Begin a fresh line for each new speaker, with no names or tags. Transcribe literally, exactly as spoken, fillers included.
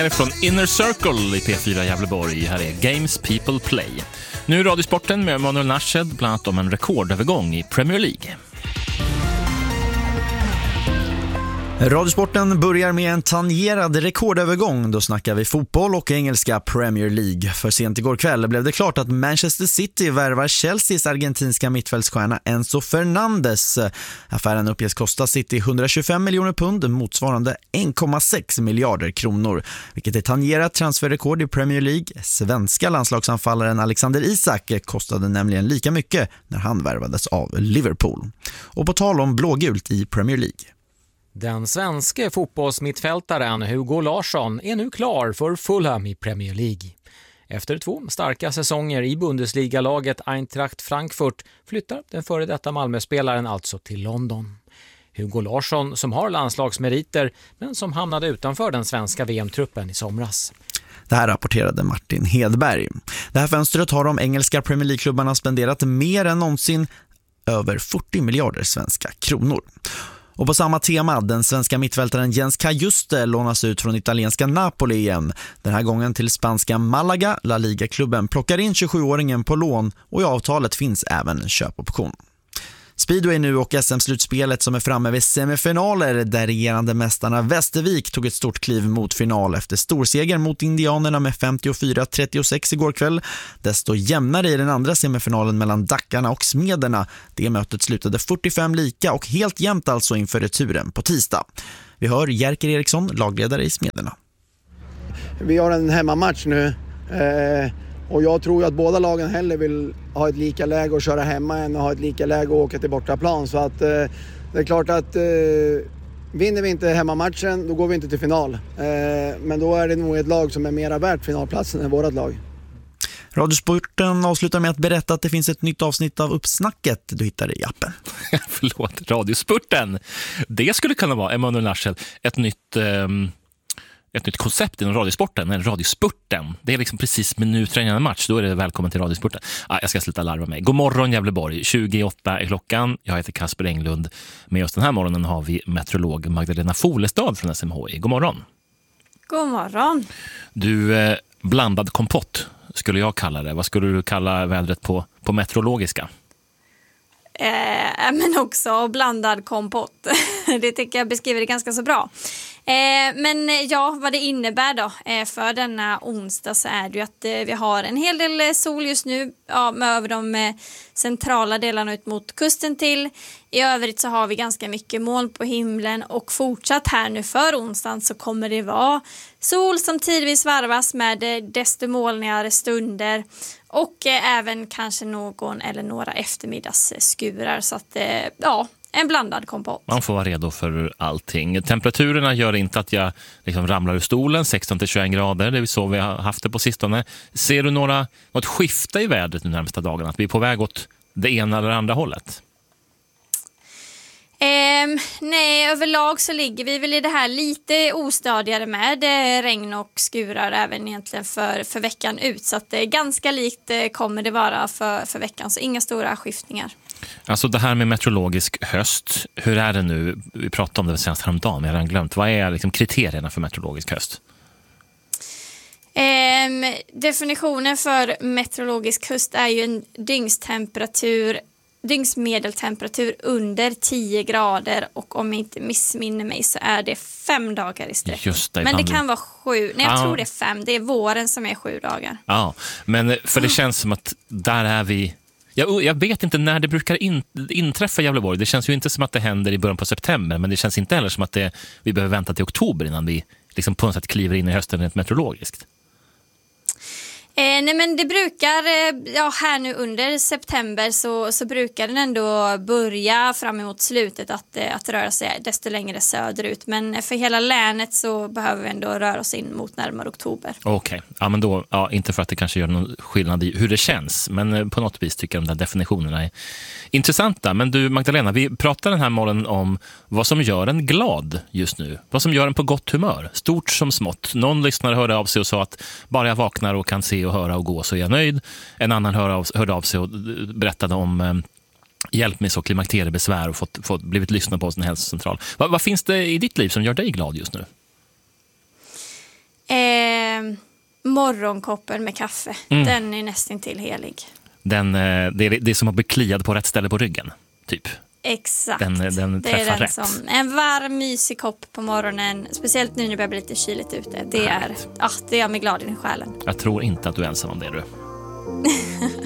Från Inner Circle i P fyra Gävleborg. Här är Games People Play. Nu är Radiosporten med Emanuel Narshed bland annat om en rekordövergång i Premier League.
Radiosporten börjar med en tangerad rekordövergång. Då snackar vi fotboll och engelska Premier League. För sent igår kväll blev det klart att Manchester City värvar Chelseas argentinska mittfältsstjärna Enzo Fernandes. Affären uppges kosta City hundratjugofem miljoner pund, motsvarande en komma sex miljarder kronor. Vilket är tangerat transferrekord i Premier League. Svenska landslagsanfallaren Alexander Isak kostade nämligen lika mycket när han värvades av Liverpool. Och på tal om blågult i Premier League.
Den svenska fotbollsmittfältaren Hugo Larsson är nu klar för Fulham i Premier League. Efter två starka säsonger i Bundesliga-laget Eintracht Frankfurt flyttar den före detta Malmö-spelaren alltså till London. Hugo Larsson som har landslagsmeriter men som hamnade utanför den svenska V M-truppen i somras.
Det här rapporterade Martin Hedberg. Det här fönstret har de engelska Premier League-klubbarna spenderat mer än någonsin, över fyrtio miljarder svenska kronor. Och på samma tema, den svenska mittfältaren Jens Kajuste lånas ut från italienska Napoli igen. Den här gången till spanska Malaga. La Liga-klubben plockar in tjugosjuåringen på lån och i avtalet finns även en köpoption. Speedway nu och S M-slutspelet som är framme vid semifinaler där regerande mästarna Västervik tog ett stort kliv mot final efter storseger mot indianerna med femtiofyra trettiosex igår kväll. Desto jämnare i den andra semifinalen mellan Dackarna och Smederna. Det mötet slutade fyrtiofem lika och helt jämnt alltså inför returen på tisdag. Vi hör Jerker Eriksson, lagledare i Smederna.
Vi har en hemmamatch nu. Eh... Och jag tror att båda lagen hellre vill ha ett lika läge och köra hemma än att ha ett lika läge och åka till bortaplan. Så att eh, det är klart att eh, vinner vi inte hemmamatchen, då går vi inte till final. Eh, men då är det nog ett lag som är mera värt finalplatsen än vårat lag.
Radiosporten avslutar med att berätta att det finns ett nytt avsnitt av Uppsnacket. Du hittar det i appen.
Förlåt, Radiosporten. Det skulle kunna vara, Emanuel Narshed, ett nytt... Um... ett nytt koncept inom Radiosporten, en Radiosporten. Det är liksom precis minuträngande match. Då är det välkommen till Radiosporten. Ah, jag ska sluta larva mig. God morgon Gävleborg. tjugoåtta är klockan. Jag heter Kasper Englund. Med oss den här morgonen har vi meteorolog Magdalena Folestad från S M H I. God morgon.
God morgon.
Du, eh, blandad kompott skulle jag kalla det. Vad skulle du kalla vädret på, på meteorologiska?
Eh, men också blandad kompott. Det tycker jag beskriver det ganska så bra. Eh, men ja, vad det innebär då eh, för denna onsdag så är det ju att eh, vi har en hel del sol just nu ja, med över de eh, centrala delarna ut mot kusten till. I övrigt så har vi ganska mycket moln på himlen och fortsatt här nu för onsdagen så kommer det vara sol som tidvis varvas med eh, desto molnigare stunder och eh, även kanske någon eller några eftermiddagsskurar så att eh, ja, en blandad kompott. Man
får vara redo för allting. Temperaturerna gör inte att jag liksom ramlar ur stolen, sexton till tjugoett grader, det är så vi har haft det på sistone. Ser du några, något skifta i vädret de närmaste dagarna? Att vi är på väg åt det ena eller andra hållet?
Eh, nej, överlag så ligger vi väl i det här lite ostadigare med eh, regn och skurar även egentligen för, för veckan ut. Så att eh, ganska likt eh, kommer det vara för, för veckan, så inga stora skiftningar.
Alltså det här med meteorologisk höst, hur är det nu? Vi pratade om det senast häromdagen, men jag har glömt. Vad är liksom kriterierna för meteorologisk höst?
Eh, definitionen för meteorologisk höst är ju en dygnstemperatur dygnsmedeltemperatur under tio grader och om jag inte missminner mig så är det fem dagar i sträck.
Just det,
men det kan vara sju. Nej, jag
ah.
tror det är fem. Det är våren som är sju dagar.
Ja, men för det känns som att där är vi... Jag, jag vet inte när det brukar in, inträffa i Gävleborg. Det känns ju inte som att det händer i början på september, men det känns inte heller som att det, vi behöver vänta till oktober innan vi liksom på något sätt kliver in i hösten rent meteorologiskt.
Eh, nej men det brukar, eh, ja här nu under september så, så brukar den ändå börja fram emot slutet att, eh, att röra sig desto längre söderut. Men för hela länet så behöver vi ändå röra oss in mot närmare oktober.
Okej, okay. Ja men då, ja, inte för att det kanske gör någon skillnad i hur det känns. Men eh, på något vis tycker jag de där definitionerna är intressanta. Men du Magdalena, vi pratar den här morgonen om vad som gör en glad just nu. Vad som gör en på gott humör, stort som smått. Någon lyssnare hörde av sig och sa att bara jag vaknar och kan se och höra och gå så är jag nöjd. En annan hörde av, hörde av sig och berättade om eh, hjälp med så klimakteriebesvär och fått, fått blivit lyssna på sin hälsocentral. Va, vad finns det i ditt liv som gör dig glad just nu?
Eh, morgonkoppen med kaffe. Mm. Den är nästan till helig.
Den, det, är, det är som att bli kliad på rätt ställe på ryggen, typ.
Exakt.
Den, den
det är den
rätt.
Som en varm, mysig kopp på morgonen. Speciellt nu när det börjar bli lite kyligt ute. Det, är, ah, det gör mig glad i själen.
Jag tror inte att du är ensam om det, du.